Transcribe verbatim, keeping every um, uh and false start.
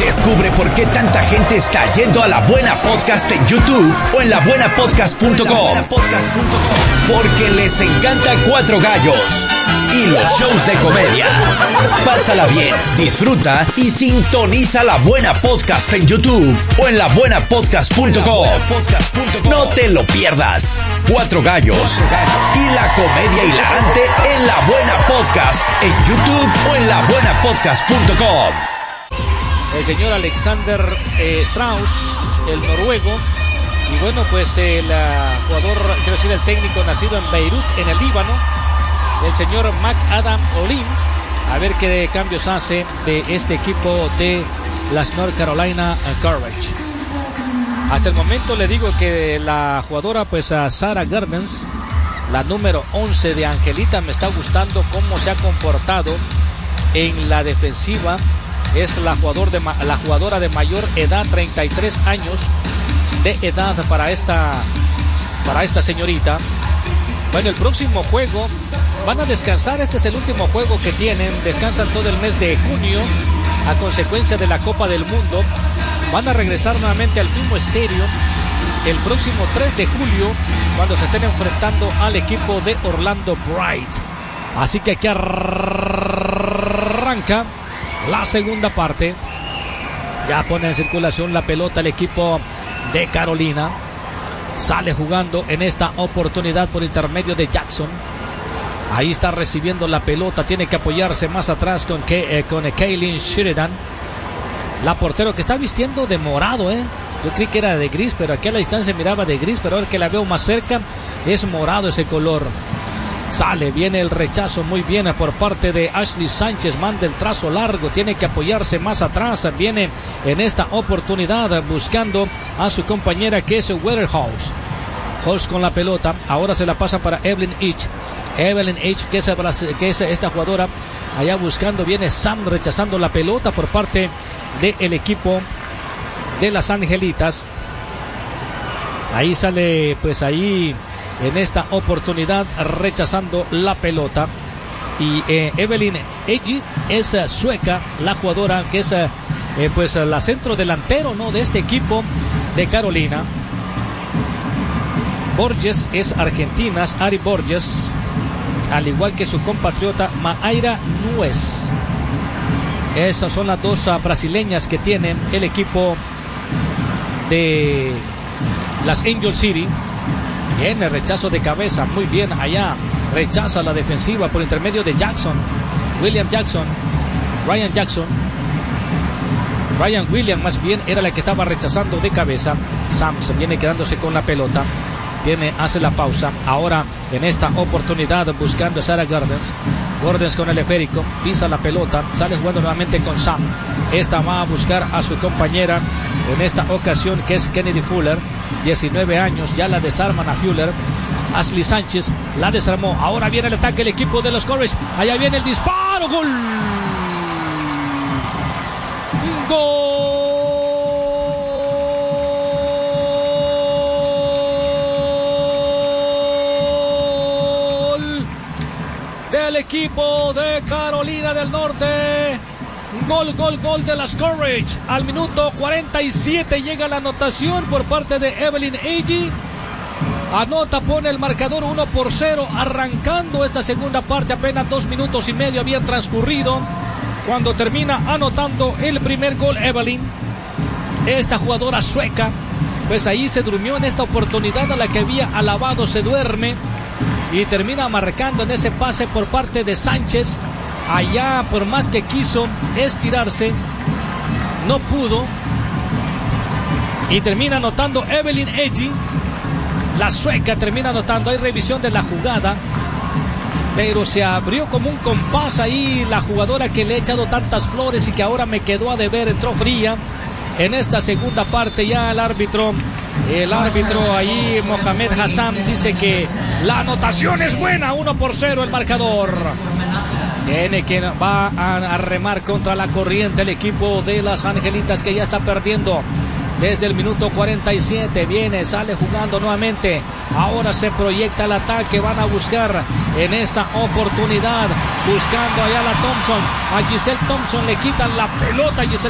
Descubre por qué tanta gente está yendo a La Buena Podcast en YouTube o en la buena podcast punto com. Porque les encanta Cuatro Gallos y los shows de comedia. Pásala bien, disfruta y sintoniza La Buena Podcast en YouTube o en la buena podcast punto com. No te lo pierdas. Cuatro Gallos y la comedia hilarante en La Buena Podcast en YouTube o en la buena podcast punto com. El señor Alexander eh, Strauss, el noruego, y bueno, pues el uh, jugador, quiero decir el técnico nacido en Beirut, en el Líbano, el señor Mac Adam Lind, a ver qué cambios hace de este equipo de las North Carolina Courage. Hasta el momento le digo que la jugadora, pues a Sarah Gardens, la número once de Angelita, me está gustando cómo se ha comportado en la defensiva. Es la, jugador de, la jugadora de mayor edad, treinta y tres años de edad para esta, para esta señorita. Bueno, el próximo juego van a descansar, este es el último juego que tienen, descansan todo el mes de junio a consecuencia de la Copa del Mundo. Van a regresar nuevamente al mismo estadio el próximo tres de julio cuando se estén enfrentando al equipo de Orlando Bright. Así que aquí arranca la segunda parte. Ya pone en circulación la pelota el equipo de Carolina. Sale jugando en esta oportunidad por intermedio de Jackson. Ahí está recibiendo la pelota. Tiene que apoyarse más atrás con, Ke- eh, con eh, Kaylin Sheridan. La portero que está vistiendo de morado, ¿eh? Yo creí que era de gris, pero aquí a la distancia miraba de gris, pero ahora que la veo más cerca es morado ese color. Sale, viene el rechazo muy bien por parte de Ashley Sánchez, manda el trazo largo, tiene que apoyarse más atrás, viene en esta oportunidad buscando a su compañera que es Waterhouse. Holtz con la pelota, ahora se la pasa para Evelyn H. Evelyn H, que es, que es esta jugadora, allá buscando, viene Sam rechazando la pelota por parte del equipo de las Angelitas. Ahí sale, pues ahí en esta oportunidad rechazando la pelota. Y eh, Evelyn Eji es uh, sueca, la jugadora que es uh, eh, pues uh, la centro delantero, ¿no?, de este equipo de Carolina. Borges es argentina, Ari Borges, al igual que su compatriota Mayra Nuez. Esas son las dos uh, brasileñas que tienen el equipo de las Angel City. Bien, el rechazo de cabeza, muy bien allá, rechaza la defensiva por intermedio de Jackson, William Jackson, Ryan Jackson, Ryan Williams más bien era la que estaba rechazando de cabeza. Sam se viene quedándose con la pelota, tiene, hace la pausa, ahora en esta oportunidad buscando a Sarah Gardens, Gardens con el esférico, pisa la pelota, sale jugando nuevamente con Sam, esta va a buscar a su compañera, en esta ocasión que es Kennedy Fuller, diecinueve años, ya la desarman a Fuller. Ashley Sánchez la desarmó, ahora viene el ataque el equipo de los Courage, allá viene el disparo, gol, gol del equipo de Carolina del Norte. Gol, gol, gol de las Courage. Al minuto cuarenta y siete llega la anotación por parte de Evelyn Eji. Anota, pone el marcador uno por cero. Arrancando esta segunda parte, apenas dos minutos y medio habían transcurrido cuando termina anotando el primer gol Evelyn. Esta jugadora sueca, pues ahí se durmió en esta oportunidad a la que había alabado, se duerme y termina marcando en ese pase por parte de Sánchez. Allá, por más que quiso estirarse, no pudo. Y termina anotando Evelyn Eji. La sueca termina anotando. Hay revisión de la jugada, pero se abrió como un compás ahí la jugadora que le ha echado tantas flores y que ahora me quedó a deber. Entró fría en esta segunda parte. Ya el árbitro, el árbitro ahí, Mohamed Hassan, dice que la anotación es buena. uno por cero el marcador. Tiene que va a, a remar contra la corriente el equipo de las Angelitas, que ya está perdiendo desde el minuto cuarenta y siete. Viene, sale jugando nuevamente. Ahora se proyecta el ataque. Van a buscar en esta oportunidad, buscando allá a la Thompson. A Giselle Thompson le quitan la pelota. Giselle